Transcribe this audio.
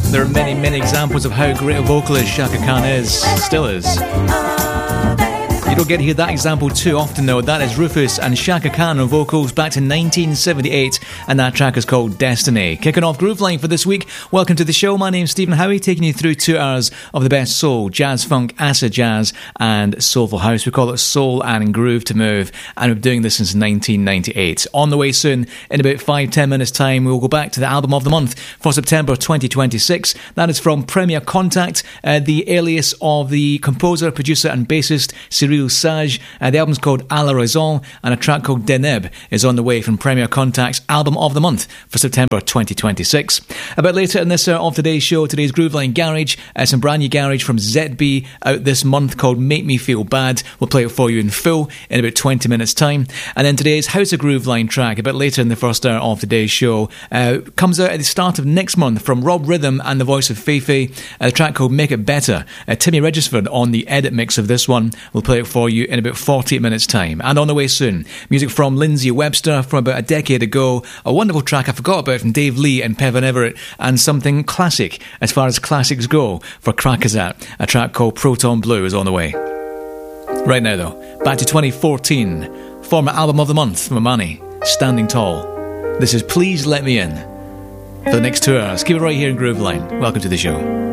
There are many, many examples of how great a vocalist Chaka Khan is, still is. You don't get to hear that example too often though. That is Rufus and Chaka Khan on vocals back to 1978, and that track is called Destiny. Kicking off Grooveline for this week. Welcome to the show. My name's Stephen Howie, taking you through 2 hours of the best soul, jazz, funk, acid jazz and soulful house. We call it Soul and Groove to Move, and we've been doing this since 1998. On the way soon, in about 5-10 minutes time, we will go back to the album of the month for September 2026. That is from Premier Contact, the alias of the composer, producer and bassist Cyril Sage. The album's called A La Raison, and a track called Deneb is on the way from Premier Contact's album of the month for September 2026. A bit later in this of today's show, today's Grooveline Garage, some brand new garage from ZB out this month called Make Me Feel Bad. We'll play it for you in full in about 20 minutes time. And then today's House of Grooveline track, a bit later in the first hour of today's show, comes out at the start of next month from Rob Rhythm and the voice of Feifei, a track called Make It Better. Timmy Regisford on the edit mix of this one. We'll play it for you in about 48 minutes time. And on the way soon, music from Lindsay Webster from about a decade ago, a wonderful track I forgot about from Dave Lee and Pevan Everett, and something classic as far as classics go for Krakazat. A track called Proton Blue is on the way. Right now though, back to 2014, former album of the month from Amani, Standing Tall. This is Please Let Me In. For the next 2 hours, keep it right here in Grooveline. Welcome to the show.